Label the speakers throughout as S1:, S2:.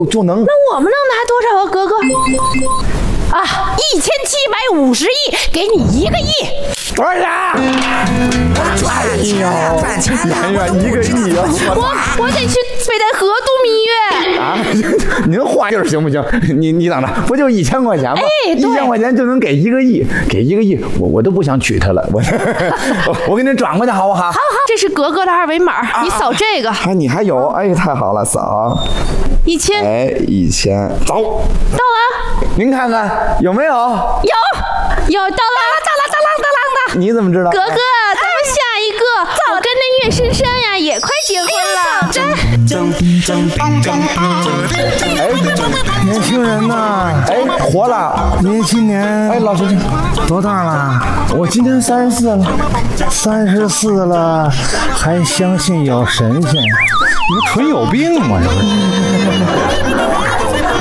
S1: 就能。
S2: 那我们能拿多少啊，哥哥？啊，1750亿，给你1个亿。
S1: 多少钱？
S3: 赚钱呀，赚钱呀
S1: 1个亿啊！
S2: 我得去北戴河度蜜月
S1: 啊！您换地儿行不行？你等着，不就1000块钱吗？1000块钱就能给1个亿，给1个亿，我都不想娶她了。我给您转过去好不好？
S2: 好，这是格格的2维码，你扫这个。
S1: 哎，你还有？哎，太好了，扫。
S2: 1000。
S1: 哎，1000，走。到
S2: 了。
S1: 您看看有没有？
S2: 有，到了。
S1: 你怎么知道？
S2: 格格，咱们下一个，我跟那岳深山呀也快结婚了。
S4: 哎，年轻人呐，
S1: 哎，活了，
S4: 您今年
S1: 哎，老师
S4: 多大了？
S1: 我今年34了。
S4: 34了，还相信有神仙？你们纯有病吗？这不是？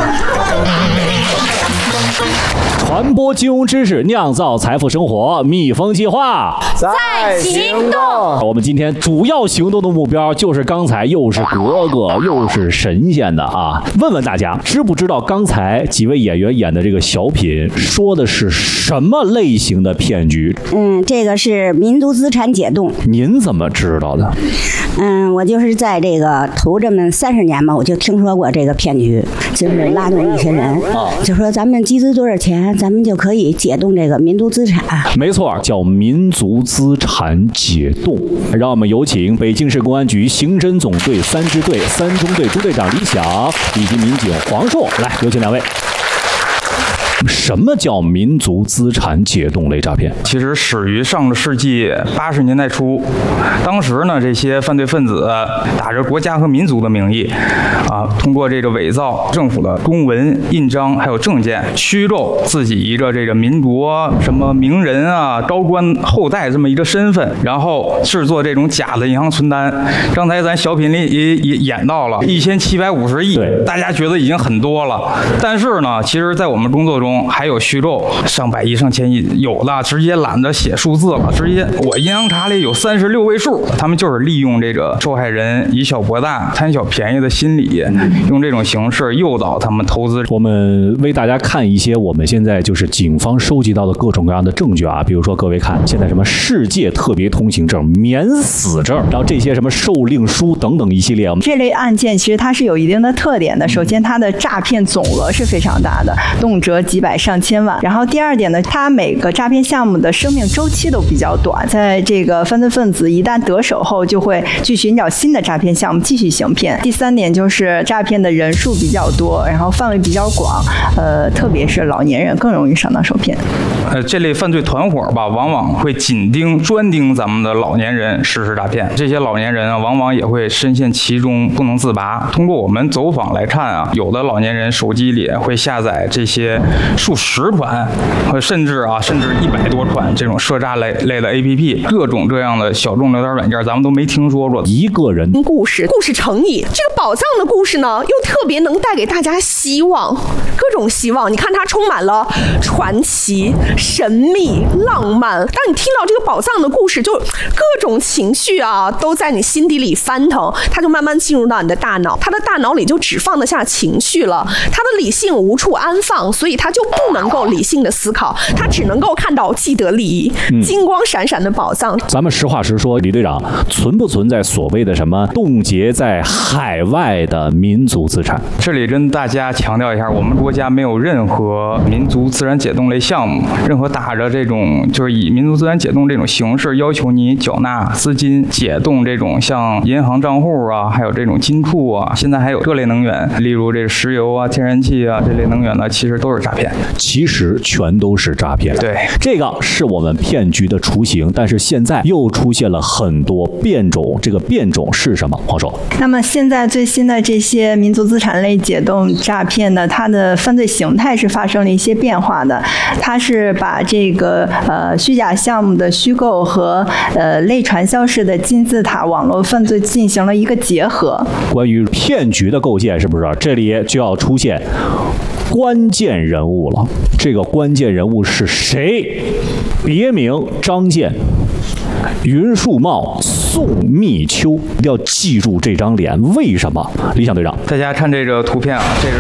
S5: 传播金融知识，酿造财富生活，蜜蜂计划
S1: 在行动。
S5: 我们今天主要行动的目标就是刚才又是格格又是神仙的啊！问问大家，知不知道刚才几位演员演的这个小品说的是什么类型的骗局？
S6: 这个是民族资产解冻。
S5: 您怎么知道的？
S6: 我就是在这个头这么30年吧，我就听说过这个骗局，就是拉动一些人，就说咱们集资多少钱，咱们就可以解冻这个民族资产。
S5: 没错，叫民族资产解冻。让我们有请北京市公安局刑侦总队3支队3中队中队长李想以及民警黄硕，来，有请2位。什么叫民族资产解冻类诈骗？
S7: 其实始于上个世纪80年代初，当时呢，这些犯罪分子打着国家和民族的名义，通过这个伪造政府的公文、印章还有证件，虚构自己一个这个民族什么名人啊、高官后代这么一个身份，然后制作这种假的银行存单。刚才咱小品里也演到了1750亿，大家觉得已经很多了，但是呢，其实在我们工作中还有虚构上百亿、上千亿，有的直接懒得写数字了，直接我银行卡里有36位数。他们就是利用这个受害人以小博大、贪小便宜的心理，用这种形式诱导他们投资。
S5: 我们为大家看一些我们现在就是警方收集到的各种各样的证据啊，比如说各位看，现在什么世界特别通行证、免死证，然后这些什么受令书等等一系列。
S8: 这类案件其实它是有一定的特点的，首先它的诈骗总额是非常大的，动辄几百上千万。然后第二点呢，它每个诈骗项目的生命周期都比较短，在这个犯罪分子一旦得手后，就会去寻找新的诈骗项目继续行骗。第三点就是诈骗的人数比较多，然后范围比较广，特别是老年人更容易上当受骗。
S7: 这类犯罪团伙吧，往往会专盯咱们的老年人实施诈骗。这些老年人啊，往往也会深陷其中不能自拔。通过我们走访来看啊，有的老年人手机里会下载这些数十款，甚至100多款这种涉诈类的 APP， 各种各样的小众聊天软件，咱们都没听说过。
S5: 一个人
S9: 故事乘以这个宝藏的故事呢，又特别能带给大家希望，各种希望。你看它充满了传奇、神秘、浪漫。当你听到这个宝藏的故事，就各种情绪啊都在你心底里翻腾，它就慢慢进入到你的大脑，它的大脑里就只放得下情绪了，它的理性无处安放，所以它就不能够理性的思考，它只能够看到既得利益、金光闪闪的宝藏。
S5: 咱们实话实说，李队长，存不存在所谓的什么冻结在海外的民族资产？
S7: 这里跟大家强调一下，我们国家没有任何民族资产解冻类项目，任何打着这种就是以民族资产解冻这种形式要求你缴纳资金、解冻这种像银行账户啊，还有这种金库啊，现在还有各类能源，例如这个石油啊、天然气啊这类能源呢，其实都是诈骗。
S5: 其实全都是诈骗。
S7: 对，
S5: 这个是我们骗局的雏形，但是现在又出现了很多变种。这个变种是什么？黄硕。
S8: 那么现在最新的这些民族资产类解冻诈骗呢，它的犯罪形态是发生了一些变化的。它是把这个虚假项目的虚构和类传销式的金字塔网络犯罪进行了一个结合。
S5: 关于骗局的构建，是不是这里就要出现关键人物了？这个关键人物是谁？别名张健， 云树茂、宋密秋，一定要记住这张脸，为什么？李想队长，
S7: 大家看这个图片啊，这是